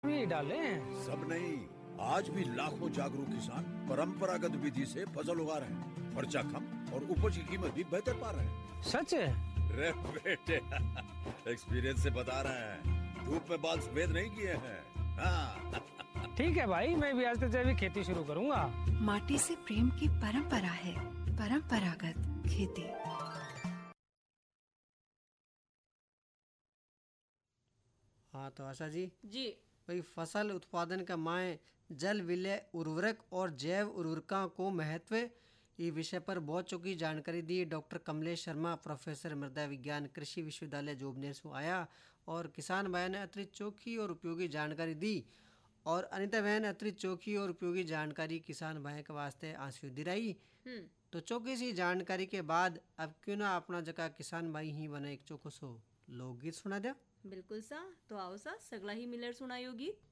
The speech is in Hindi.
भी डाले हैं। सब नहीं, आज भी लाखों जागरूक किसान परंपरागत विधि से फसल उगा रहे हैं। खर्चा कम और उपज की कीमत भी बेहतर पा रहे हैं। सच है? रे बेटे एक्सपीरियंस से बता रहे हैं, धूप में बाल सफेद नहीं किए हैं। हाँ। ठीक है भाई, मैं भी आज से जैविक खेती शुरू करूंगा। माटी से प्रेम की परंपरा है, परंपरागत खेती। हाँ तो आशा जी जी भाई, फसल उत्पादन का माय जल विलय उर्वरक और जैव उर्वरकों को महत्व, ये विषय पर बहुत चौकी जानकारी दी डॉक्टर कमलेश शर्मा, प्रोफेसर मृदा विज्ञान, कृषि विश्वविद्यालय जोबनेर से आया। और किसान भाई ने अतिरिक्त चौकी और उपयोगी जानकारी दी। और अनिता बहन अतिरिक्त चौकी और उपयोगी जानकारी किसान भाई के वास्ते आंसू दिलाई। तो चौकी सी जानकारी के बाद अब क्यों ना अपना जगह किसान भाई ही बने एक चौको सो लोकगीत सुना दिया। बिल्कुल सा। तो आओ सा सगला ही मिलर सुनायो गीत।